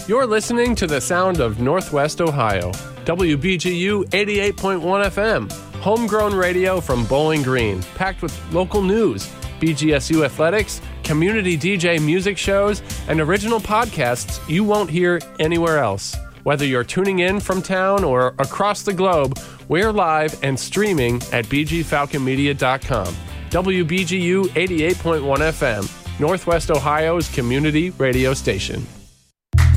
You're listening to the sound of Northwest Ohio. WBGU 88.1 FM. Homegrown radio from Bowling Green, packed with local news, BGSU athletics, community DJ music shows, and original podcasts you won't hear anywhere else. Whether you're tuning in from town or across the globe, we're live and streaming at bgfalconmedia.com. WBGU 88.1 FM, Northwest Ohio's community radio station.